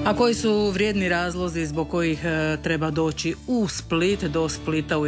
A koji su vrijedni razlozi zbog kojih treba doći u Split, do Splita u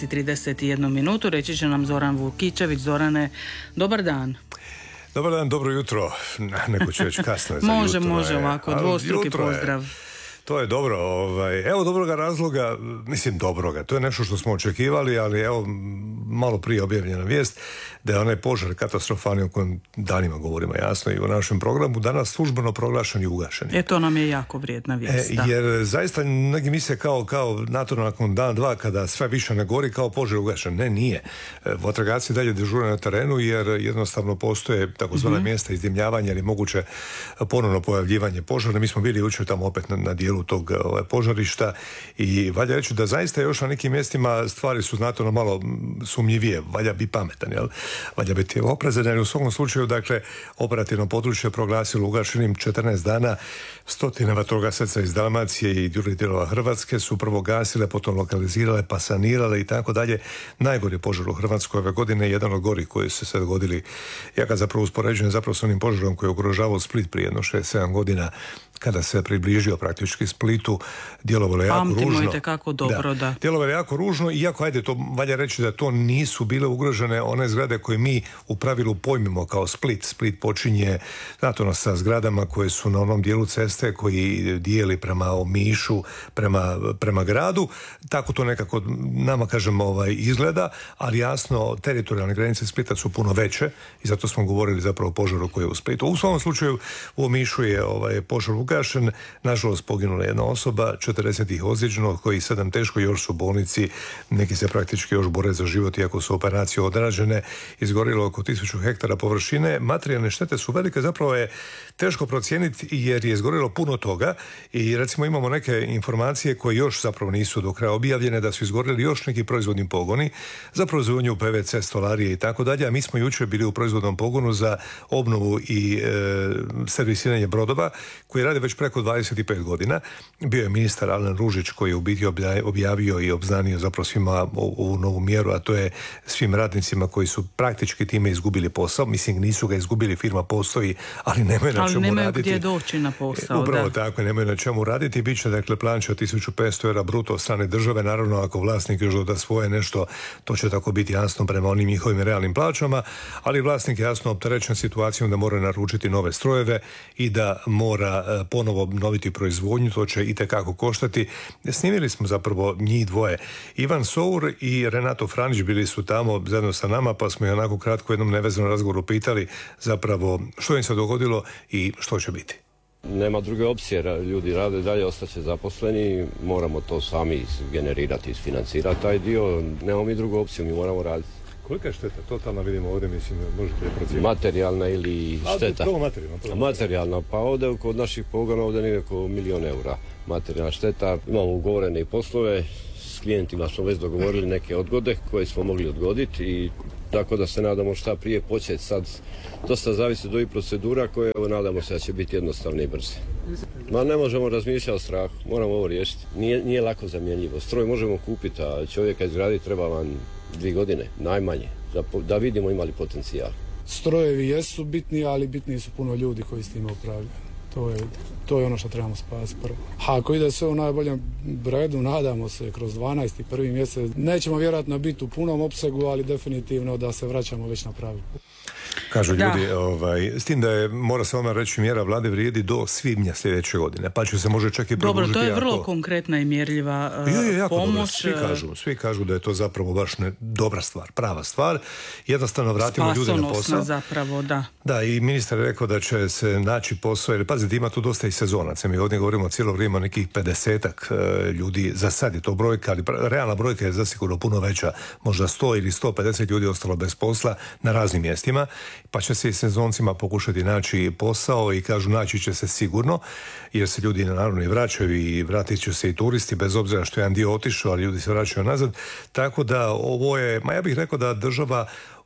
11:31 minutu, reći će nam Zoran Vukičević. Zorane, dobar dan. Dobar dan, dobro jutro. Neko će reći kasno je za jutro. Može ovako, dvostruki pozdrav. To je dobro. Evo dobroga razloga, mislim dobroga, to je nešto što smo očekivali, ali evo malo prije objavljena vijest da je onaj požar katastrofalni o kojem danima govorimo jasno i u našem programu danas službeno proglašen i ugašen. To nam je jako vrijedna vijest. Jer zaista neki misle kao nakon dan, dva kada sve više ne gori kao požar ugašen. Ne, nije. Vatrogasci dalje dežuraju na terenu jer jednostavno postoje takozvana mjesta izdimljavanja ili moguće ponovno pojavljivanje požara. Mi smo bili jučer tamo opet na dijelu tog požarišta i valja reći da zaista još na nekim mjestima stvari su znatno malo sumnjivije, valja biti pametan, jel? Valja biti oprezan, jer u svakom slučaju, dakle, operativno područje proglasilo ugašenim 14 dana. Stotine vatrogasaca iz Dalmacije i drugih dijelova Hrvatske su prvo gasile, potom lokalizirale, pa sanirale i tako dalje. Najgori požar u Hrvatskoj ove godine, jedan od gorih koji su se dogodili. Ja ga zapravo uspoređujem s onim požarom koji je ugrožavao Split prije 6-7 godina, kada se približio praktički Splitu, djelovalo je jako ružno. Pamtimo itekako dobro, da. Djelovalo je jako ružno, iako, to valja reći da to nisu bile ugrožene one zgrade koje mi u pravilu pojmimo kao Split. Split počinje sa zgradama koje su na onom dijelu ceste koji dijeli prema Omišu, prema gradu. Tako to nekako nama, izgleda, ali jasno, teritorijalne granice Splita su puno veće i zato smo govorili zapravo o požaru koji je u Splitu. U svom slučaju u Omišu je požar ugašen, nažalost poginula jedna osoba, 40 ih ozlijeđeno, koji 7 teško, još su u bolnici, neki se praktički još bore za život iako su operacije odrađene. Izgorilo oko 1000 hektara površine, materijalne štete su velike, zapravo je teško procijeniti jer je izgorilo puno toga i recimo imamo neke informacije koje još zapravo nisu do kraja objavljene, da su izgorili još neki proizvodni pogoni za proizvodnju PVC, stolarije i tako dalje, a mi smo jučer bili u proizvodnom pogonu za obnovu i servisiranje brodova koji rade već preko 25 godina. Bio je ministar Alen Ružić koji je u biti objavio i obznanio zapravo svima ovu novu mjeru, a to je svim radnicima koji su praktički time izgubili posao. Mislim, nisu ga izgubili, firma postoji, ali nemaju na čemu nemaju raditi. Gdje doći na posao. Upravo tako, nemaju na čemu raditi. Biće, dakle, planča 1500 eura bruto od strane države. Naravno, ako vlasnik još doda svoje nešto, to će tako biti jasno prema onim njihovim realnim plaćama, ali vlasnik je jasno opterećen situacijom da mora naručiti nove strojeve i da mora ponovo obnoviti proizvodnju, to će itekako koštati. Snimili smo zapravo njih dvoje. Ivan Sour i Renato Franić bili su tamo zajedno sa nama, pa smo i onako kratko u jednom nevezanom razgovoru pitali zapravo što im se dogodilo i što će biti. Nema druge opcije, ljudi rade dalje, ostaće zaposleni, moramo to sami generirati, isfinancirati taj dio, nemamo mi drugu opciju, mi moramo raditi. Kolika je šteta? Totalno vidimo ovdje, mislim, možete je procijeniti. Materijalna ili šteta? Materijalna. Pa ovdje kod naših pogona ovdje nije oko 1.000.000 eura materijalna šteta. Imamo ugovorene i poslove, s klijentima smo već dogovorili neke odgode koje smo mogli odgoditi i tako da se nadamo šta prije početi. Sad dosta zavisi od ovih procedura koje nadamo se da će biti jednostavne i brze. Ma ne možemo razmišljati o strahu, moramo ovo riješiti. Nije lako zamjenjivo. Stroj možemo kupiti, a čovjeka izgraditi treba vam 2 godine, najmanje, da vidimo imali potencijal. Strojevi jesu bitni, ali bitniji su puno ljudi koji s tim upravljaju. To je ono što trebamo spasiti prvo. A ako ide sve u najboljem redu, nadamo se kroz 12. prvi mjesec, nećemo vjerojatno biti u punom opsegu, ali definitivno da se vraćamo već na pravi put. Kažu ljudi, s tim da je, mora se odmah reći, mjera vlade vrijedi do svibnja sljedeće godine, pa će se može čak i produžiti. Dobro, to je vrlo konkretna i mjerljiva pomoć. Svi kažu da je to zapravo baš dobra stvar, prava stvar. Jednostavno vratimo ljude na posao. Zapravo, da. Da, i ministar je rekao da će se naći posao, jer pazite, ima tu dosta i sezonaca. Mi ovdje govorimo cijelo vrijeme o nekih 50-ak ljudi, za sad je to brojka, ali realna brojka je zasigurno puno veća, možda 100 ili 150 ljudi ostalo bez posla na raznim mjestima, pa će se i sezoncima pokušati naći posao i kažu naći će se sigurno, jer se ljudi naravno i vraćaju i vratit će se i turisti, bez obzira što je jedan dio otišao, ali ljudi se vraćaju nazad, tako da ovo je, ja bih rekao da država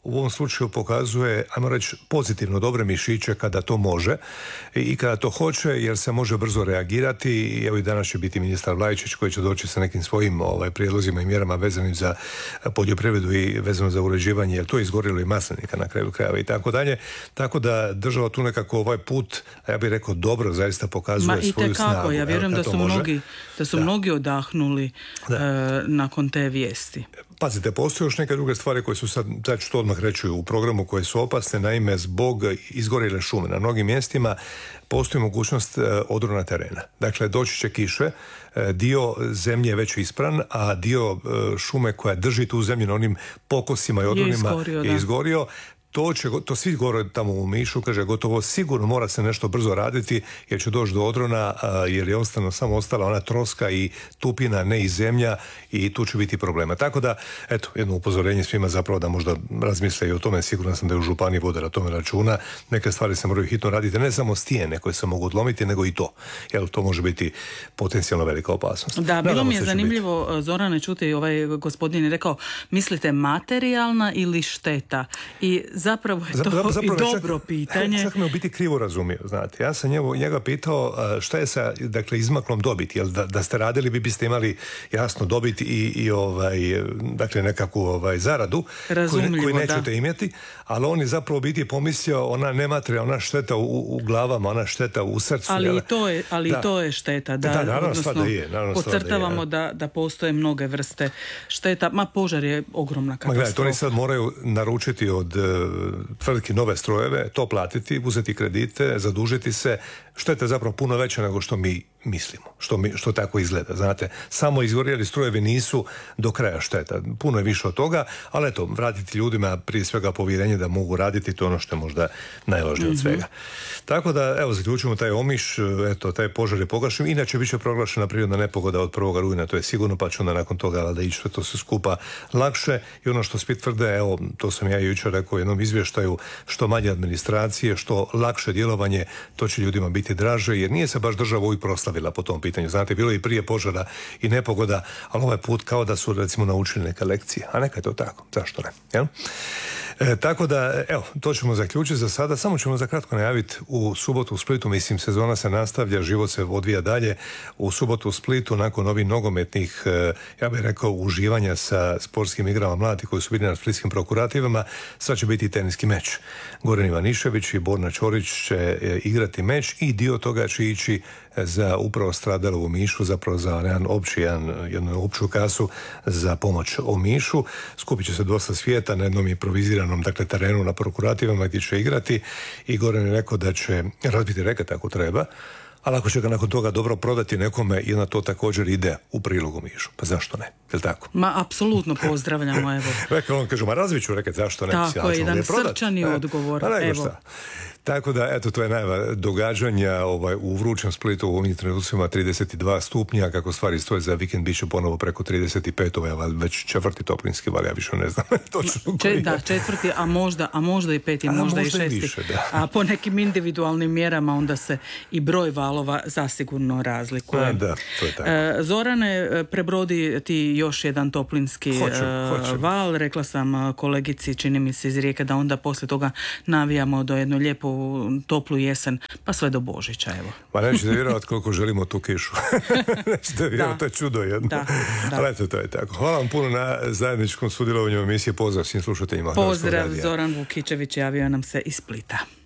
u ovom slučaju pokazuje, ajmo reći, pozitivno dobre mišiće kada to može i kada to hoće, jer se može brzo reagirati. I evo i danas će biti ministar Vlajičić koji će doći sa nekim svojim prijedlozima i mjerama vezanim za poljoprivredu i vezano za uređivanje, jer to je izgorilo i maslinika na kraju krajeva i tako dalje. Tako da država tu nekako ovaj put, ja bih rekao, dobro zaista pokazuje svoju snagu. Ja vjerujem da su mnogi odahnuli nakon te vijesti. Pazite, postoje još neke druge stvari koje su sad ću to odmah reći u programu, koje su opasne. Naime, zbog izgorjele šume na mnogim mjestima postoji mogućnost odrona terena. Dakle, doći će kiše, dio zemlje je već ispran, a dio šume koja drži tu zemlju na onim pokosima i odronima je izgorio. To svi govore tamo u Omišu, kaže, gotovo sigurno mora se nešto brzo raditi jer će doći do odrona, jer je samo ostala ona troska i tupina, ne i zemlja, i tu će biti problema. Tako da, eto, jedno upozorenje svima zapravo da možda razmisle i o tome. Siguran sam da je u županiji vode na tome računa. Neke stvari se moraju hitno raditi, ne samo stijene koje se mogu odlomiti, nego i to. Jer to može biti potencijalno velika opasnost. Da, bilo mi je zanimljivo, Zorane, čuti, ovaj gospodin je rekao, mislite materijalna ili šteta? I zapravo je to i dobro pitanje. Čak me u biti krivo razumio, znate. Ja sam njega pitao šta je sa, dakle, izmaklom dobiti, jer da ste radili biste imali jasno dobiti i dakle, nekakvu zaradu koju nećete imati, ali on je zapravo u biti pomislio ona nematerijalna, ona šteta u glavama, ona šteta u srcu. Ali to je šteta. Naravno da je. Podcrtavamo da postoje mnoge vrste šteta. Požar je ogromna katastrofa. Gledajte, oni sad moraju naručiti od tvrtki nove strojeve, to platiti, uzeti kredite, zadužiti se. Šteta je zapravo puno veća nego što mi mislimo, što tako izgleda. Znate, samo izgorjeli strojevi nisu do kraja šteta. Puno je više od toga, ali eto, vratiti ljudima prije svega povjerenje da mogu raditi, to je ono što je možda najvažnije od svega. Tako da, evo, zaključujemo taj Omiš, eto, taj požar je pogašen. Inače, bit će proglašena prirodna nepogoda od 1. rujna, to je sigurno, pa će onda nakon toga da ići to se skupa lakše. I ono što svi tvrde, evo, to sam ja jučer rekao u jednom izvještaju, što manje administracije, što lakše djelovanje, to će ljudima biti draže, jer nije se baš država uvijek proslavila po tom pitanju. Znate, bilo je i prije požara i nepogoda, ali ovaj put kao da su, recimo, naučili neke lekcije. A neka je to tako. Zašto ne? Jel? Tako da, evo, to ćemo zaključiti za sada. Samo ćemo za kratko najaviti u subotu u Splitu, mislim, sezona se nastavlja, život se odvija dalje. U subotu u Splitu, nakon ovih nogometnih, ja bih rekao, uživanja sa sportskim igrama mladih koji su bili na splitskim prokurativama, sad će biti teniski meč. Goran Ivanišević i Borna Ćorić će igrati meč i dio toga će ići za upravo stradalu Omišu, zapravo za jednu opću kasu za pomoć Omišu. Skupit će se dosta svijeta na jednom improviziranom, dakle, terenu na prokurativama gdje će igrati, i Goran je rekao da će razbiti reket ako treba, ali ako će ga nakon toga dobro prodati nekome, i na to također ide u prilog Omišu. Pa zašto ne? Je li tako? Apsolutno pozdravljamo, evo. Rekao on, kaže, razbit ću reket, zašto ne? Tako je, jedan srčani odgovor. Evo. Tako da, eto, to je najava događanja u vrućem Splitu u ovim trenucima 32 stupnja, kako stvari stoje za vikend, bit će ponovo preko 35, već 4. toplinski val, ja više ne znam točno. Da, 4, a možda i 5, možda i 6. Više, a po nekim individualnim mjerama onda se i broj valova zasigurno razlikuje. Da, to je tako. Zorane, prebrodi ti još jedan toplinski val. Rekla sam kolegici, čini mi se iz Rijeke, da onda poslije toga navijamo do jednu lijepu toplu jesen, pa sve do Božića, evo. Pa nećete vjerovati koliko želimo tu kišu. Nećete vjerovati, to je čudo jedno. Da. Ali eto, to je tako. Hvala vam puno na zajedničkom sudjelovanju emisije. Pozdrav svim slušateljima. Pozdrav, Zoran Vukičević javio nam se iz Splita.